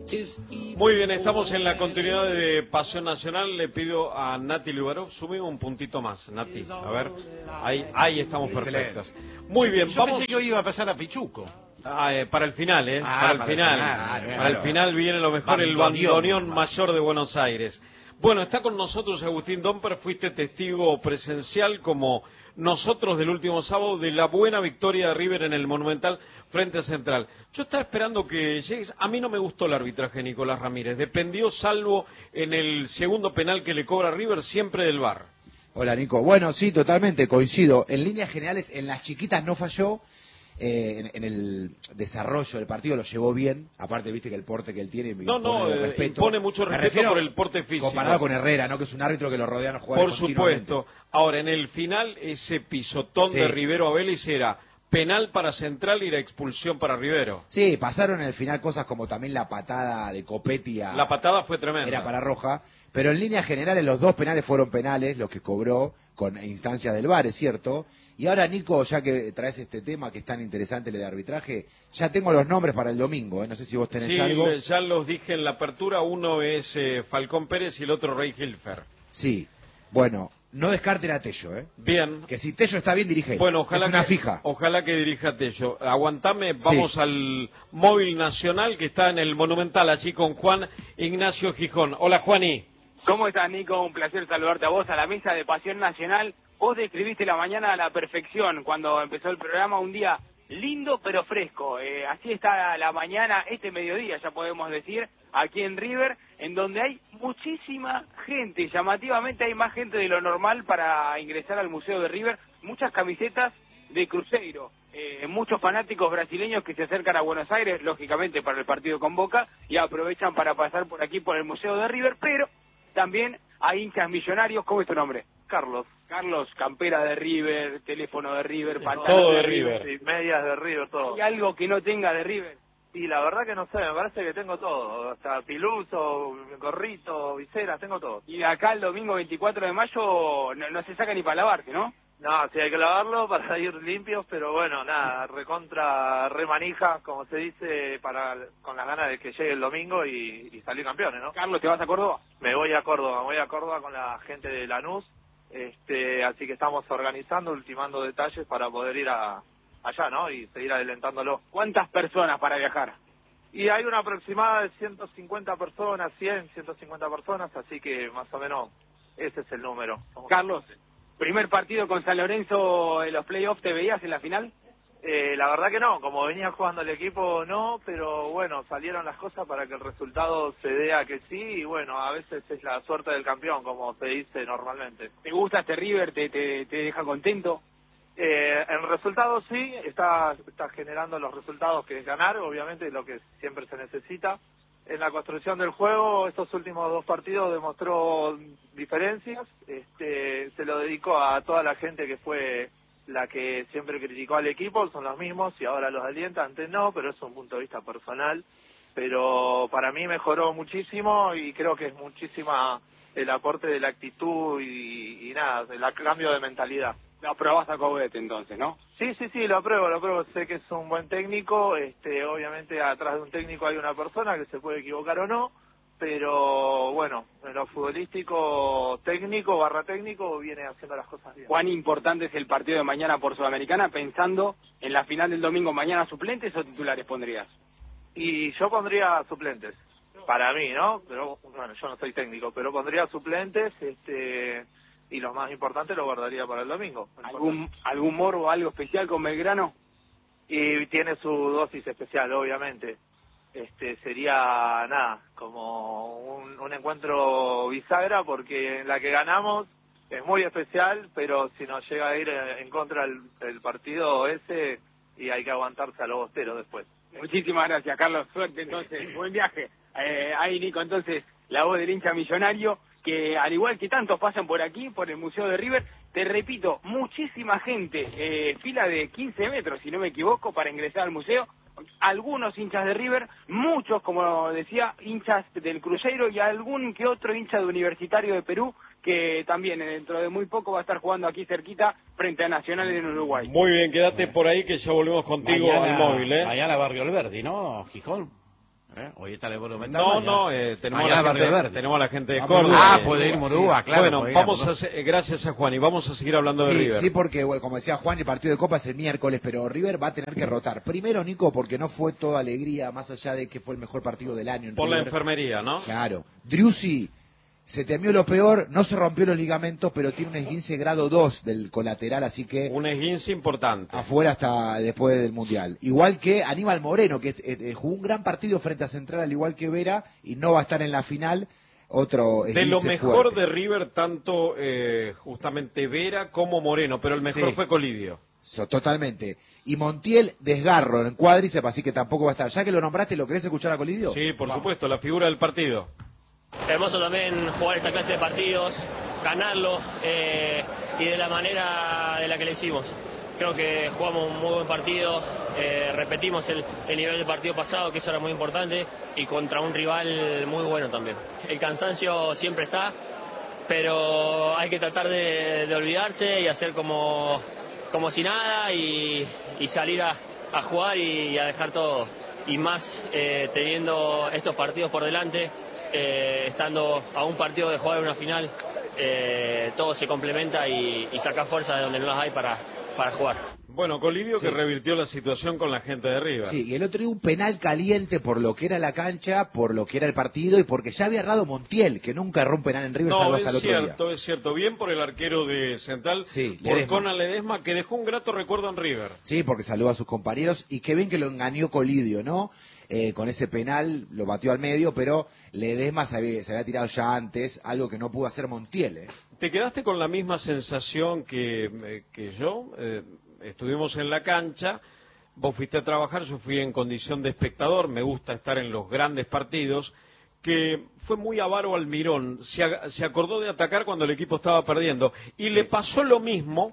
Muy bien, estamos en la continuidad de Pasión Nacional. Le pido a Nati Lugarov, sube un puntito más, Nati. A ver, ahí estamos perfectos. Muy bien, yo vamos. Pensé que hoy iba a pasar a Pichuco. Para el final, para el final. Para el final viene lo mejor, el bandoneón mayor de Buenos Aires. Bueno, está con nosotros Agustín Domper, fuiste testigo presencial como nosotros del último sábado de la buena victoria de River en el Monumental frente a Central. Yo estaba esperando que llegues, a mí no me gustó el arbitraje de Nicolás Ramírez, dependió salvo en el segundo penal que le cobra River siempre del VAR. Hola Nico, bueno sí, totalmente, coincido, en líneas generales en las chiquitas no falló. En el desarrollo del partido lo llevó bien, aparte viste que el porte que él tiene impone mucho respeto por el porte físico. Comparado con Herrera, ¿no? Que es un árbitro que lo rodea a los jugadores continuamente. Por supuesto. Ahora, en el final, ese pisotón de Rivero a Vélez era penal para Central y la expulsión para Rivero. Sí, pasaron en el final cosas como también la patada de Copetti La patada fue tremenda. Era para Roja, pero en líneas generales los dos penales fueron penales, los que cobró con instancias del VAR, es cierto. Y ahora, Nico, ya que traes este tema que es tan interesante, el de arbitraje, ya tengo los nombres para el domingo, no sé si vos tenés algo. Sí, ya los dije en la apertura, uno es Falcón Pérez y el otro Rey Hilfer. Sí, bueno, no descarten a Tello, Bien. Que si Tello está bien, dirige él. Bueno, ojalá es una fija. Ojalá que dirija Tello. Aguantame, vamos al móvil nacional que está en el Monumental, allí con Juan Ignacio Gijón. Hola, Juaní. ¿Cómo estás, Nico? Un placer saludarte a vos, a la mesa de Pasión Nacional. Vos describiste la mañana a la perfección cuando empezó el programa, un día lindo pero fresco. Así está la mañana, este mediodía ya podemos decir, aquí en River, en donde hay muchísima gente, llamativamente hay más gente de lo normal para ingresar al Museo de River, muchas camisetas de Cruzeiro, muchos fanáticos brasileños que se acercan a Buenos Aires, lógicamente para el partido con Boca, y aprovechan para pasar por aquí por el Museo de River, pero también hay hinchas millonarios. ¿Cómo es tu nombre? Carlos, campera de River, teléfono de River, pantalón todo de River. Sí, medias de River, todo. ¿Hay algo que no tenga de River? Y la verdad que no sé, me parece que tengo todo, hasta piluso, gorrito, viseras, tengo todo. Y de acá el domingo 24 de mayo no se saca ni para lavarse, ¿no? No, sí hay que lavarlo para ir limpios, pero bueno, nada, recontra remanija, como se dice, con las ganas de que llegue el domingo y salir campeones, ¿no? Carlos, ¿te vas a Córdoba? Me voy a Córdoba con la gente de Lanús, así que estamos organizando, ultimando detalles para poder ir allá, ¿no? Y seguir adelantándolo. ¿Cuántas personas para viajar? Y hay una aproximada de 150 personas, 150 personas, así que más o menos ese es el número. Carlos, ¿primer partido con San Lorenzo en los playoffs te veías en la final? La verdad que no, como venía jugando el equipo no, pero bueno, salieron las cosas para que el resultado se dé a que sí, y bueno, a veces es la suerte del campeón, como se dice normalmente. ¿Te gusta este River? ¿Te deja contento? En resultados sí, está generando los resultados que es ganar, obviamente lo que siempre se necesita. En la construcción del juego, estos últimos dos partidos demostró diferencias, se lo dedico a toda la gente que fue la que siempre criticó al equipo, son los mismos y ahora los alienta, antes no, pero es un punto de vista personal. Pero para mí mejoró muchísimo y creo que es muchísima el aporte de la actitud y nada, el cambio de mentalidad. Lo aprobás a Coudet entonces, ¿no? Sí, lo apruebo, sé que es un buen técnico, obviamente atrás de un técnico hay una persona que se puede equivocar o no, pero bueno, en lo futbolístico, técnico viene haciendo las cosas bien. ¿Cuán importante es el partido de mañana por Sudamericana pensando en la final del domingo? ¿Mañana suplentes o titulares pondrías? Y yo pondría suplentes, para mí, ¿no? Pero bueno, yo no soy técnico, pero pondría suplentes, y lo más importante lo guardaría para el domingo. ¿Algún morbo, algo especial con Belgrano? Y tiene su dosis especial, obviamente. Sería nada, como un encuentro bisagra, porque en la que ganamos es muy especial, pero si nos llega a ir en contra el partido ese, y hay que aguantarse a los bosteros después. Muchísimas gracias, Carlos. Suerte entonces, buen viaje. Ahí, Nico, entonces, la voz del hincha millonario, que al igual que tantos pasan por aquí, por el Museo de River, te repito, muchísima gente, fila de 15 metros, si no me equivoco, para ingresar al museo. Algunos hinchas de River, muchos, como decía, hinchas del Cruzeiro y algún que otro hincha de Universitario de Perú, que también dentro de muy poco va a estar jugando aquí cerquita frente a Nacional en Uruguay. Muy bien, quédate por ahí que ya volvemos contigo mañana, al móvil, Mañana Barrio Alberdi, ¿no, Gijón? Hoy está el Monumental. Tenemos a la gente de Córdoba. Puede ir Murúa, claro. Bueno, gracias a Juan, y vamos a seguir hablando de River. Sí, porque, como decía Juan, el partido de Copa es el miércoles, pero River va a tener que rotar. Primero, Nico, porque no fue toda alegría, más allá de que fue el mejor partido del año. Por River. La enfermería, ¿no? Claro. Driussi se temió lo peor, no se rompió los ligamentos, pero tiene un esguince grado 2 del colateral, así que... Un esguince importante. Afuera hasta después del Mundial. Igual que Aníbal Moreno, que jugó un gran partido frente a Central, al igual que Vera, y no va a estar en la final. Otro esguince de lo mejor fuerte. de River, tanto justamente Vera como Moreno, pero el mejor fue Colidio. Totalmente. Y Montiel, desgarro en cuádriceps, así que tampoco va a estar. Ya que lo nombraste, ¿lo querés escuchar a Colidio? Sí, por supuesto, la figura del partido. Hermoso también jugar esta clase de partidos, ganarlo y de la manera de la que lo hicimos. Creo que jugamos un muy buen partido, repetimos el nivel del partido pasado, que eso era muy importante, y contra un rival muy bueno también. El cansancio siempre está, pero hay que tratar de olvidarse y hacer como si nada y salir a jugar y a dejar todo. Y más teniendo estos partidos por delante. Estando a un partido de jugar una final, todo se complementa y saca fuerza de donde no las hay para jugar. Bueno, Colidio que revirtió la situación con la gente de River. Sí, y el otro día un penal caliente por lo que era la cancha, por lo que era el partido y porque ya había errado Montiel, que nunca erró un penal en River salvo hasta el otro día. Es cierto, bien por el arquero de Central, por Conan Ledesma, que dejó un grato recuerdo en River. Sí, porque saludó a sus compañeros y qué bien que lo engañó Colidio, ¿no? Con ese penal lo batió al medio, pero Ledesma se había tirado ya antes, algo que no pudo hacer Montiel. ¿Te quedaste con la misma sensación que yo? Estuvimos en la cancha, vos fuiste a trabajar, yo fui en condición de espectador, me gusta estar en los grandes partidos, que fue muy avaro Almirón, se acordó de atacar cuando el equipo estaba perdiendo, y le pasó lo mismo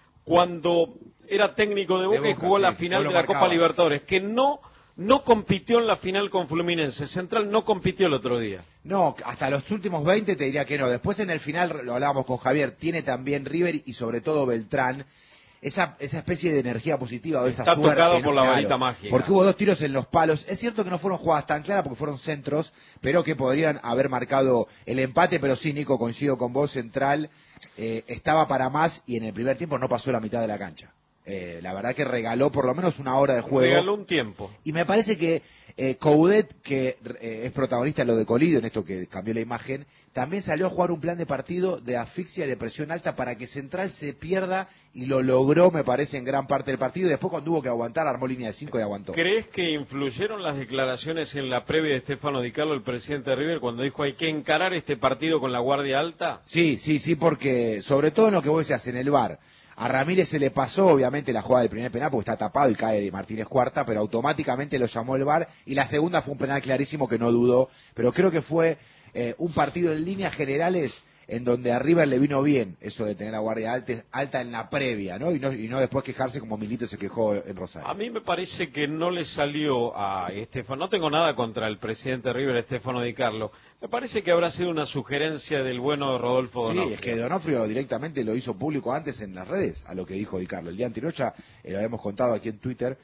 cuando era técnico de Boca y jugó la final de la Copa Libertadores, que no compitió en la final con Fluminense. Central no compitió el otro día. No, hasta los últimos 20 te diría que no. Después en el final, lo hablábamos con Javier, tiene también River y sobre todo Beltrán esa especie de energía positiva o esa suerte. Está tocado por la varita mágica. Porque hubo 2 tiros en los palos. Es cierto que no fueron jugadas tan claras porque fueron centros, pero que podrían haber marcado el empate. Pero sí, Nico, coincido con vos, Central estaba para más y en el primer tiempo no pasó la mitad de la cancha. La verdad que regaló por lo menos una hora de juego. Regaló un tiempo. Y me parece que Coudet, que es protagonista de lo de Colidio, en esto que cambió la imagen, también salió a jugar un plan de partido de asfixia y de presión alta para que Central se pierda y lo logró, me parece, en gran parte del partido. Y después cuando hubo que aguantar, armó línea de 5 y aguantó. ¿Crees que influyeron las declaraciones en la previa de Stefano Di Carlo, el presidente de River, cuando dijo hay que encarar este partido con la guardia alta? Sí, porque sobre todo en lo que vos decías, en el VAR. A Ramírez se le pasó, obviamente, la jugada del primer penal porque está tapado y cae de Martínez Cuarta, pero automáticamente lo llamó el VAR y la segunda fue un penal clarísimo que no dudó, pero creo que fue un partido en líneas generales en donde a River le vino bien eso de tener la guardia alta en la previa, ¿no? Y no después quejarse como Milito se quejó en Rosario. A mí me parece que no le salió a Estefano, no tengo nada contra el presidente de River, Stefano Di Carlo, me parece que habrá sido una sugerencia del bueno Rodolfo Donofrio. Sí, es que Donofrio directamente lo hizo público antes en las redes, a lo que dijo Di Carlo. El día anterior ya lo habíamos contado aquí en Twitter,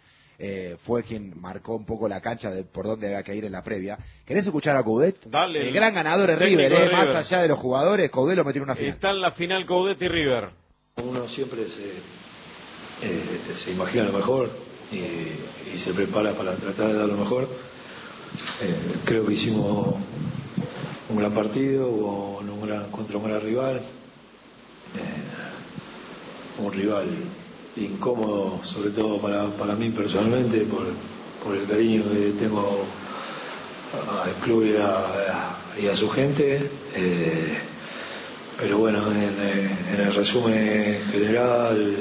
fue quien marcó un poco la cancha de por dónde había que ir en la previa. ¿Querés escuchar a Coudet? Dale, el gran ganador de River, más allá de los jugadores, Coudet lo metió en una final. Está en la final Coudet y River. Uno siempre se imagina lo mejor y se prepara para tratar de dar lo mejor. Creo que hicimos un gran partido contra un gran rival, un rival incómodo, sobre todo para mí personalmente, por el cariño que tengo al club y a su gente, pero bueno, en el resumen general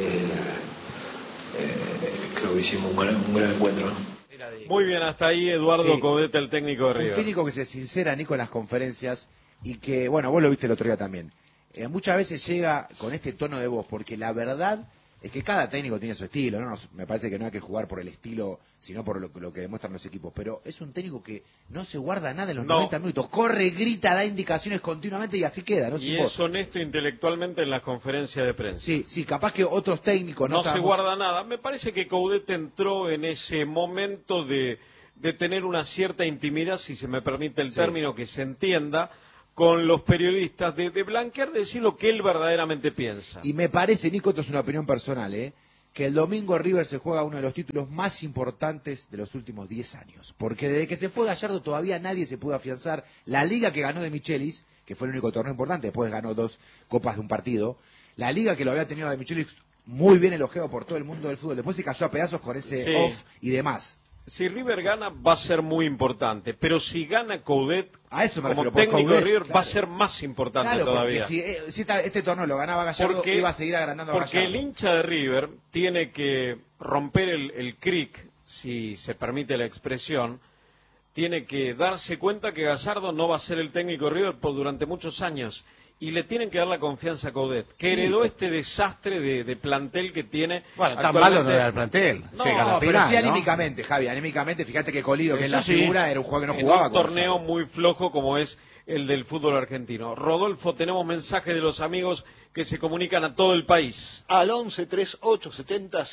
creo que hicimos un gran encuentro, ¿no? Muy bien, hasta ahí Eduardo Coudet, el técnico de River. Un técnico que se sincera, Nico, en las conferencias y que, bueno, vos lo viste el otro día también. Muchas veces llega con este tono de voz, porque la verdad es que cada técnico tiene su estilo, ¿no? Me parece que no hay que jugar por el estilo, sino por lo que demuestran los equipos, pero es un técnico que no se guarda nada en los 90 minutos, corre, grita, da indicaciones continuamente y así queda, ¿no? Y es honesto intelectualmente en las conferencias de prensa. Sí, capaz que otros técnicos no se guarda nada. Me parece que Coudet entró en ese momento de de tener una cierta intimidad, si se me permite el término, que se entienda, con los periodistas, de blanquear, de decir lo que él verdaderamente piensa. Y me parece, Nico, esto es una opinión personal, que el domingo River se juega uno de los títulos más importantes de los últimos 10 años. Porque desde que se fue Gallardo todavía nadie se pudo afianzar. La liga que ganó de Michelis, que fue el único torneo importante, después ganó 2 copas de un partido. La liga que lo había tenido de Michelis muy bien elogiado por todo el mundo del fútbol. Después se cayó a pedazos con ese off y demás. Si River gana, va a ser muy importante, pero si gana Coudet, a eso me como refiero, técnico Coudet, de River, va a ser más importante todavía. Porque si este torneo lo ganaba Gallardo, iba a seguir agrandando a Gallardo. Porque el hincha de River tiene que romper el cric, si se permite la expresión, tiene que darse cuenta que Gallardo no va a ser el técnico de River durante muchos años. Y le tienen que dar la confianza a Coudet, que heredó este desastre de plantel que tiene. Bueno, tan malo no era el plantel. No, pero sí anímicamente, Javi, anímicamente, fíjate que Colido, que es la figura, era un juego que no jugaba. Un torneo muy flojo como es el del fútbol argentino. Rodolfo, tenemos mensajes de los amigos que se comunican a todo el país. Al 11 38 70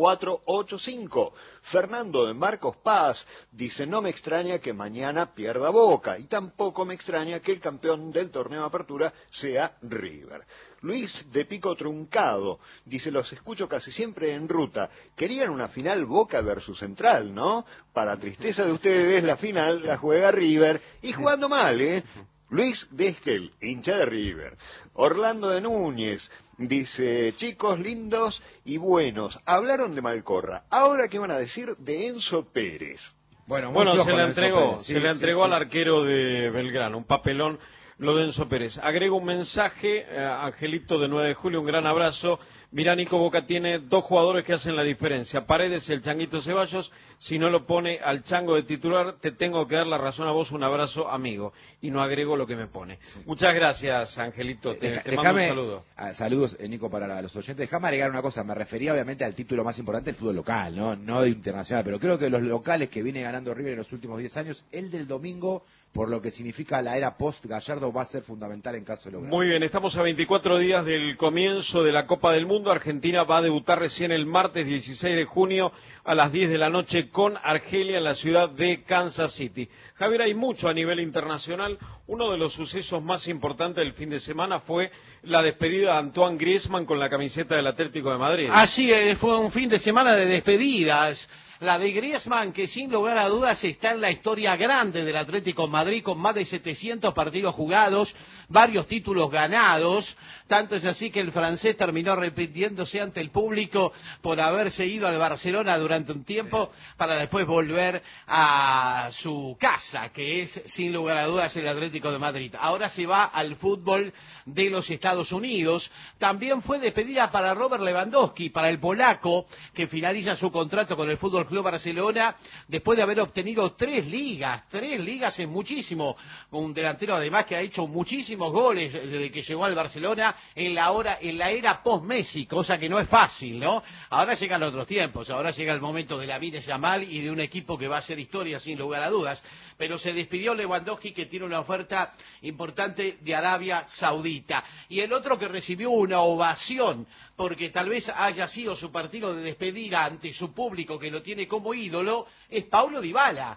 7485. Fernando de Marcos Paz dice: no me extraña que mañana pierda Boca y tampoco me extraña que el campeón del torneo de apertura sea River. Luis de Pico Truncado dice: los escucho casi siempre en ruta. Querían una final Boca versus Central, ¿no? Para tristeza de ustedes, la final la juega River y jugando mal, ¿eh? Luis de Esquel, hincha de River. Orlando de Núñez dice: chicos lindos y buenos, hablaron de Malcorra. Ahora, ¿qué van a decir de Enzo Pérez? Bueno, se le entregó al arquero de Belgrano, un papelón lo de Enzo Pérez. Agrego un mensaje, Angelito de 9 de julio, un gran abrazo. Mirá, Nico, Boca tiene 2 jugadores que hacen la diferencia, Paredes y el Changuito Ceballos. Si no lo pone al Chango de titular, te tengo que dar la razón a vos, un abrazo, amigo. Y no agrego lo que me pone. Muchas gracias, Angelito, te mando un saludo. Saludos, Nico, para los oyentes. Déjame agregar una cosa, me refería obviamente al título más importante del fútbol local, no de internacional, pero creo que los locales que viene ganando River en los últimos 10 años, el del domingo, por lo que significa la era post-Gallardo, va a ser fundamental en caso de lograr. Muy bien, estamos a 24 días del comienzo de la Copa del Mundo. Argentina va a debutar recién el martes 16 de junio a las 10 de la noche con Argelia en la ciudad de Kansas City. Javier, hay mucho a nivel internacional. Uno de los sucesos más importantes del fin de semana fue la despedida de Antoine Griezmann con la camiseta del Atlético de Madrid. Así es, fue un fin de semana de despedidas. La de Griezmann, que sin lugar a dudas está en la historia grande del Atlético de Madrid, con más de 700 partidos jugados, varios títulos ganados. Tanto es así que el francés terminó arrepintiéndose ante el público por haberse ido al Barcelona durante un tiempo para después volver a su casa, que es sin lugar a dudas el Atlético de Madrid. Ahora se va al fútbol de los Estados Unidos. También fue despedida para Robert Lewandowski, para el polaco, que finaliza su contrato con el Fútbol Club Barcelona después de haber obtenido 3 ligas es muchísimo. Un delantero además que ha hecho muchísimos goles desde que llegó al Barcelona en la era post-Messi, cosa que no es fácil, ¿no? Ahora llegan otros tiempos, ahora llega el momento de Lamine Yamal y de un equipo que va a hacer historia sin lugar a dudas, pero se despidió Lewandowski, que tiene una oferta importante de Arabia Saudita, y el otro que recibió una ovación porque tal vez haya sido su partido de despedida ante su público que lo tiene como ídolo, es Paulo Dybala.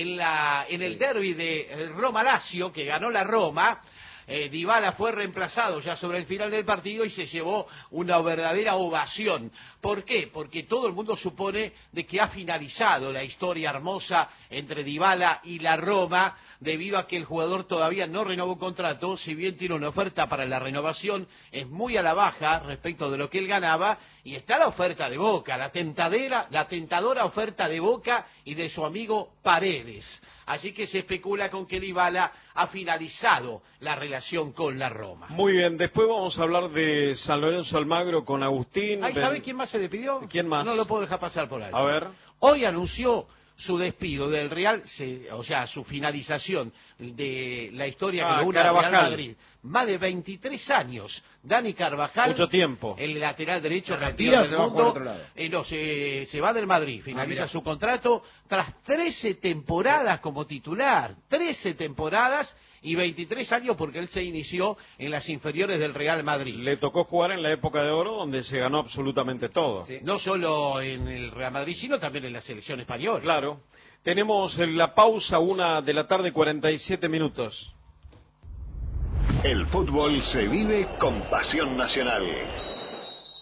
En el derbi de Roma-Lazio, que ganó la Roma, Dybala fue reemplazado ya sobre el final del partido y se llevó una verdadera ovación. ¿Por qué? Porque todo el mundo supone de que ha finalizado la historia hermosa entre Dybala y la Roma, debido a que el jugador todavía no renovó contrato. Si bien tiene una oferta para la renovación, es muy a la baja respecto de lo que él ganaba, y está la oferta de Boca, la tentadora oferta de Boca y de su amigo Paredes. Así que se especula con que Dybala ha finalizado la relación con la Roma. Muy bien, después vamos a hablar de San Lorenzo Almagro con Agustín. ¿Sabe quién más se despidió? ¿Quién más? No lo puedo dejar pasar por ahí. A ver. Hoy anunció su despido del Real, o sea, su finalización de la historia que lo une al Real Madrid. Más de 23 años. Dani Carvajal. Mucho tiempo. El lateral derecho. ¿Se retira o se va a jugar a otro lado? No, se va del Madrid. Finaliza su contrato tras 13 temporadas como titular. 13 temporadas y 23 años, porque él se inició en las inferiores del Real Madrid. Le tocó jugar en la época de oro, donde se ganó absolutamente todo. Sí. No solo en el Real Madrid, sino también en la selección española. Claro. Tenemos la pausa, 1:47 p.m. El fútbol se vive con pasión nacional.